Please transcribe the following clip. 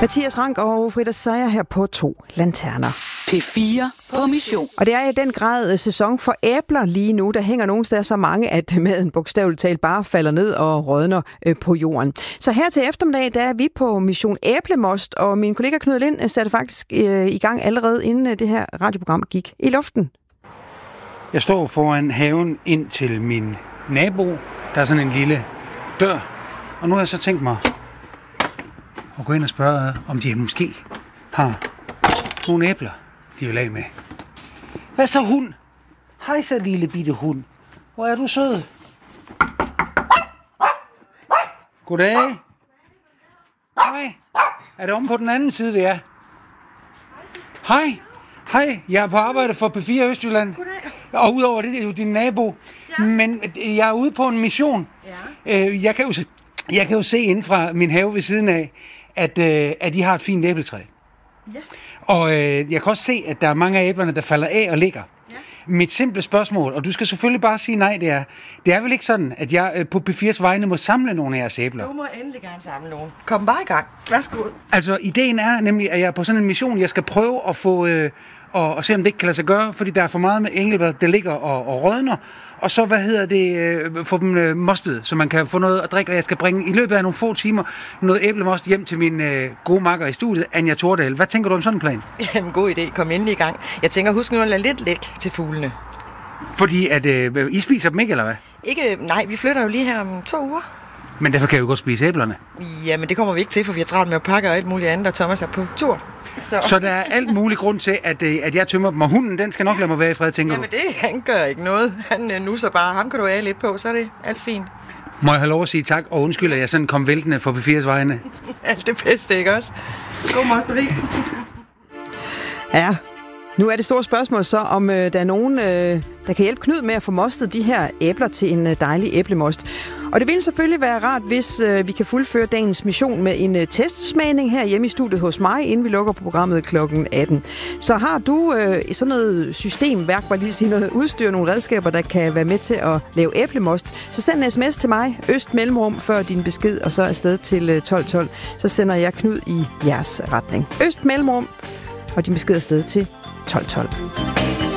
Mathias Rank og Frida Sejer her på 2 lanterner. P4 på mission. Og det er i den grad sæson for æbler lige nu. Der hænger nogle steder så mange, at maden bogstaveligt talt bare falder ned og rådner på jorden. Så her til eftermiddag, der er vi på mission Æblemost, og min kollega Knud Lind satte faktisk i gang allerede inden det her radioprogram gik i luften. Jeg står foran haven ind til min nabo. Der er sådan en lille dør. Og nu har jeg så tænkt mig at gå ind og spørge, om de måske har nogle æbler, de vil af med. Hvad så, hund? Hej så, lille bitte hund. Hvor er du sød? Goddag. Hej. Er det om på den anden side, vi er? Hej. Hej, jeg er på arbejde for P4 Østjylland. Goddag. Og udover det er jo din nabo. Ja. Men jeg er ude på en mission. Ja. Jeg kan jo se inden fra min have ved siden af, at I har et fint æbletræ. Ja. Og jeg kan også se, at der er mange af æblerne, der falder af og ligger. Ja. Mit simple spørgsmål, og du skal selvfølgelig bare sige nej, det er vel ikke sådan, at jeg på P4's vegne må samle nogle af jeres æbler? Du må endelig gerne samle nogle. Kom bare i gang. Værsgo. Altså, ideen er nemlig, at jeg er på sådan en mission, jeg skal prøve at få... og se, om det ikke kan lade sig gøre, fordi der er for meget med engelbær, der ligger og rådner. Og så, få dem mostet, så man kan få noget at drikke, og jeg skal bringe i løbet af nogle få timer noget æblemost hjem til min gode makker i studiet, Anja Tordal. Hvad tænker du om sådan en plan? Ja, en god idé. Kom endelig i gang. Jeg tænker, husk nu at lade lidt læk til fuglene. Fordi at I spiser dem ikke, eller hvad? Ikke, nej, vi flytter jo lige her om 2 uger. Men derfor kan jeg jo godt spise æblerne. Ja, men det kommer vi ikke til, for vi har travlt med at pakke og alt muligt andet, og Thomas er på tur. Så der er alt mulig grund til, at jeg tømmer dem, og hunden, den skal nok lade mig være i fred, tænker du? Jamen han gør ikke noget. Han nusser bare. Ham kan du af lidt på, så er det alt fint. Må jeg have lov at sige tak, og undskyld, at jeg sådan kom væltende for P4's vegne? Alt det bedste, ikke også? God mosteri. Ja, nu er det store spørgsmål så, om der er nogen, der kan hjælpe Knud med at få mostet de her æbler til en dejlig æblemost. Og det vil selvfølgelig være rart, hvis vi kan fuldføre dagens mission med en testsmagning her hjemme i studiet hos mig, inden vi lukker programmet kl. 18. Så har du sådan noget systemværk, bare lige sige noget udstyr, nogle redskaber, der kan være med til at lave æblemost, så send en sms til mig, Øst Mellemrum, før din besked, og så afsted til 1212. Så sender jeg Knud i jeres retning. Øst Mellemrum, og din besked afsted til 1212.